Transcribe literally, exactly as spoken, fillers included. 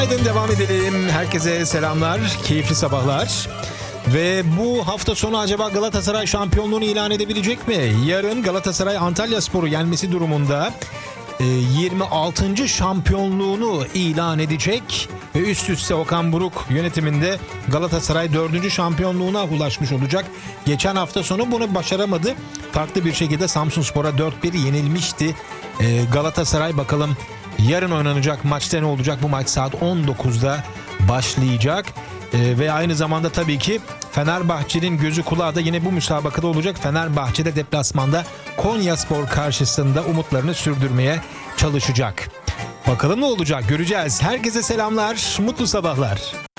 Haydi devam edelim. Herkese selamlar, keyifli sabahlar. Ve bu hafta sonu acaba Galatasaray şampiyonluğunu ilan edebilecek mi? Yarın Galatasaray Antalyaspor'u yenmesi durumunda yirmi altıncı şampiyonluğunu ilan edecek ve üst üste Okan Buruk yönetiminde Galatasaray dördüncü şampiyonluğuna ulaşmış olacak. Geçen hafta sonu bunu başaramadı. Farklı bir şekilde Samsunspor'a dört bir yenilmişti. Galatasaray bakalım yarın oynanacak maçta ne olacak? Bu maç saat on dokuzda başlayacak. Ve aynı zamanda tabii ki Fenerbahçe'nin gözü kulağı da yine bu müsabakada olacak. Fenerbahçe'de deplasmanda Konyaspor karşısında umutlarını sürdürmeye çalışacak. Bakalım ne olacak, göreceğiz. Herkese selamlar, mutlu sabahlar.